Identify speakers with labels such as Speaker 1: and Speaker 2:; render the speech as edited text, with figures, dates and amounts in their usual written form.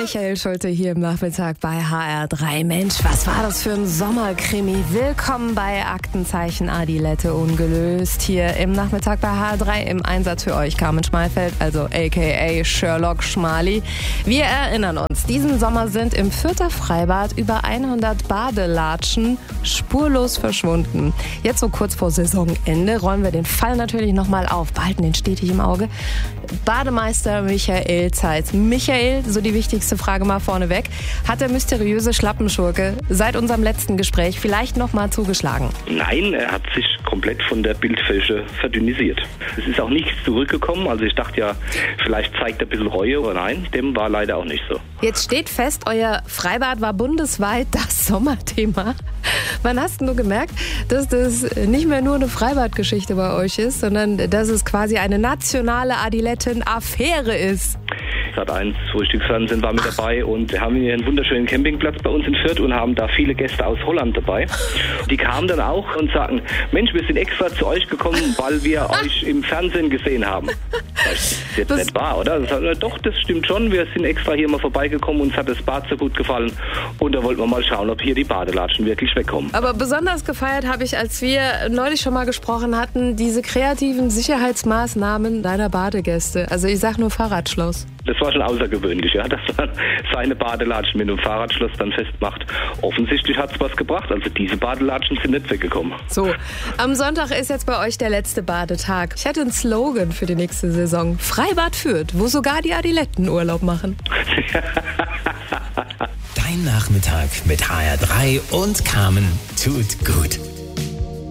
Speaker 1: Michael Schulte hier im Nachmittag bei HR3. Mensch, was war das für ein Sommerkrimi? Willkommen bei Aktenzeichen Adilette ungelöst. Hier im Nachmittag bei HR3 im Einsatz für euch Carmen Schmalfeld, also aka Sherlock Schmali. Wir erinnern uns, diesen Sommer sind im Fürther Freibad über 100 Badelatschen spurlos verschwunden. Jetzt so kurz vor Saisonende rollen wir den Fall natürlich nochmal auf. Behalten den stetig im Auge. Bademeister Michael Zeitz. Michael, so die wichtigste Frage mal vorneweg. Hat der mysteriöse Schlappenschurke seit unserem letzten Gespräch vielleicht noch mal zugeschlagen?
Speaker 2: Nein, er hat sich komplett von der Bildfläche verdünnisiert. Es ist auch nichts zurückgekommen. Also ich dachte ja, vielleicht zeigt er ein bisschen Reue, aber nein, dem war leider auch nicht so.
Speaker 1: Jetzt steht fest, euer Freibad war bundesweit das Sommerthema. Wann hast du gemerkt, dass das nicht mehr nur eine Freibadgeschichte bei euch ist, sondern dass es quasi eine nationale Adiletten-Affäre ist?
Speaker 2: Sat.1 Frühstücksfernsehen war mit dabei und wir haben hier einen wunderschönen Campingplatz bei uns in Fürth und haben da viele Gäste aus Holland dabei. Die kamen dann auch und sagten, Mensch, wir sind extra zu euch gekommen, weil wir euch im Fernsehen gesehen haben. Das ist jetzt nicht wahr, oder? Doch, das stimmt schon. Wir sind extra hier mal vorbeigekommen, uns hat das Bad so gut gefallen und da wollten wir mal schauen, ob hier die Badelatschen wirklich wegkommen.
Speaker 1: Aber besonders gefeiert habe ich, als wir neulich schon mal gesprochen hatten, diese kreativen Sicherheitsmaßnahmen deiner Badegäste. Also ich sag nur Fahrradschloss.
Speaker 2: Das war schon außergewöhnlich, ja, dass man seine Badelatschen mit einem Fahrradschloss dann festmacht. Offensichtlich hat es was gebracht. Also diese Badelatschen sind nicht weggekommen.
Speaker 1: So, am Sonntag ist jetzt bei euch der letzte Badetag. Ich hätte einen Slogan für die nächste Saison. Freibad Fürth, wo sogar die Adiletten Urlaub machen.
Speaker 3: Dein Nachmittag mit HR3 und Carmen tut gut.